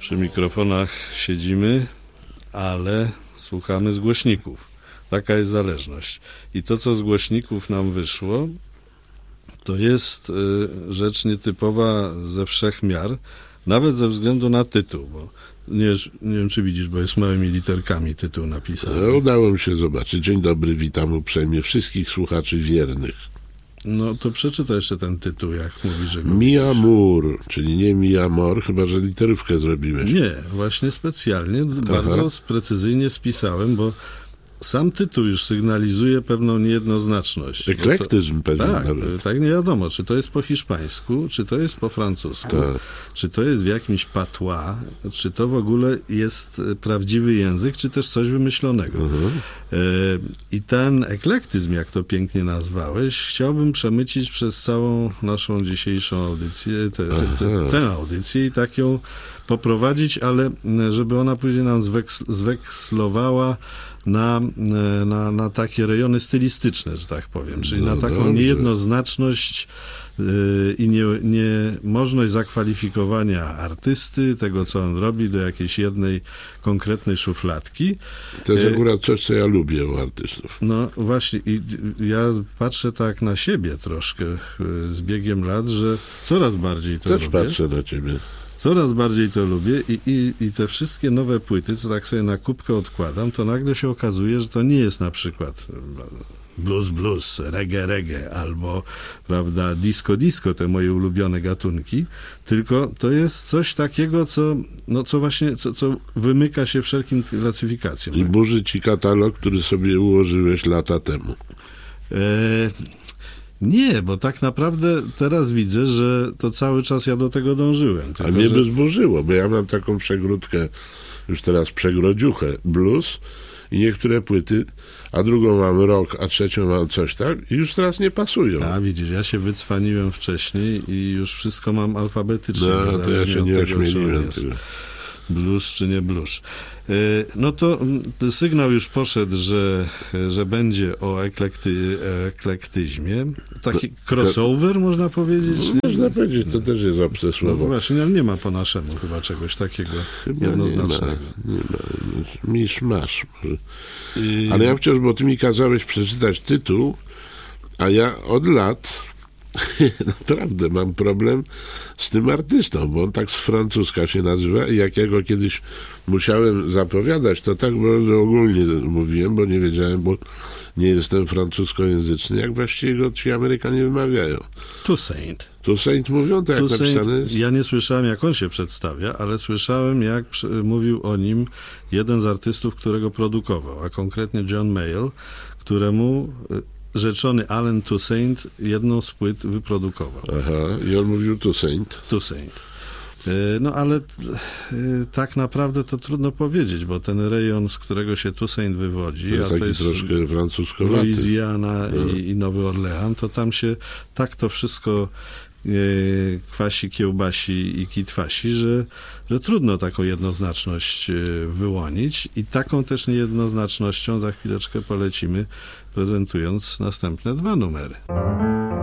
Przy mikrofonach siedzimy, ale słuchamy z głośników. Taka jest zależność. I to, co z głośników nam wyszło, to jest rzecz nietypowa ze wszech miar, nawet ze względu na tytuł, bo nie wiem, czy widzisz, bo jest małymi literkami tytuł napisany. No, udało mi się zobaczyć. Dzień dobry, witam uprzejmie wszystkich słuchaczy wiernych. No to przeczytaj jeszcze ten tytuł, jak mówisz, że go Mi Amour, czyli nie Mi Amor, chyba że literówkę zrobiłeś. Nie, właśnie specjalnie, bardzo precyzyjnie spisałem, bo sam tytuł już sygnalizuje pewną niejednoznaczność. Eklektyzm pewnie Tak, nawet. tak, nie wiadomo, czy to jest po hiszpańsku, czy to jest po francusku, Tak. czy to jest w jakimś patois, czy to w ogóle jest prawdziwy język, czy też coś wymyślonego. I ten eklektyzm, jak to pięknie nazwałeś, chciałbym przemycić przez całą naszą dzisiejszą audycję, tę audycję i tak ją poprowadzić, ale żeby ona później nam zwekslowała na takie rejony stylistyczne, że tak powiem, czyli na taką dobrze. niejednoznaczność i niemożność zakwalifikowania artysty, tego, co on robi, do jakiejś jednej konkretnej szufladki. To jest akurat coś, co ja lubię u artystów. No właśnie, i ja patrzę tak na siebie troszkę z biegiem lat, że coraz bardziej to Też lubię. patrzę na ciebie. Coraz bardziej to lubię i te wszystkie nowe płyty, co tak sobie na kubkę odkładam, to nagle się okazuje, że to nie jest na przykład blues, reggae, albo, prawda, disco, te moje ulubione gatunki, tylko to jest coś takiego, co wymyka się wszelkim klasyfikacjom. I burzy ci katalog, który sobie ułożyłeś lata temu. Nie, bo tak naprawdę teraz widzę, że to cały czas ja do tego dążyłem. A mnie by zburzyło, bo ja mam taką przegródkę, już teraz przegrodziuchę, blues i niektóre płyty, a drugą mam rock, a trzecią mam coś tak i już teraz nie pasują. A widzisz, ja się wycwaniłem wcześniej i już wszystko mam alfabetycznie. No, to ja się nie ośmieliłem tego. Blues czy nie blues. No to sygnał już poszedł, że będzie o eklektyzmie. Taki crossover, można powiedzieć? Można powiedzieć, to też jest obce No słowo. właśnie, nie ma po naszemu chyba czegoś takiego Chyba jednoznacznego. Nie ma. Misz-masz może. Ale ja wciąż, bo ty mi kazałeś przeczytać tytuł, a ja od lat naprawdę mam problem z tym artystą, bo on tak z francuska się nazywa i jak ja go kiedyś musiałem zapowiadać, to tak bardzo ogólnie mówiłem, bo nie wiedziałem, bo nie jestem francuskojęzyczny, jak właściwie go ci Amerykanie wymawiają. Toussaint mówią, tak jak napisane jest? Ja nie słyszałem, jak on się przedstawia, ale słyszałem, jak mówił o nim jeden z artystów, którego produkował, a konkretnie John Mayall, któremu rzeczony Allen Toussaint jedną z płyt wyprodukował. Aha, i on mówił Toussaint. No ale tak naprawdę to trudno powiedzieć, bo ten rejon, z którego się Toussaint wywodzi, to a to jest troszkę francuskowaty. Louisiana i Nowy Orlean, to tam się tak to wszystko kwasi, kiełbasi i kitwasi, że trudno taką jednoznaczność wyłonić i taką też niejednoznacznością za chwileczkę polecimy, prezentując następne 2 numery.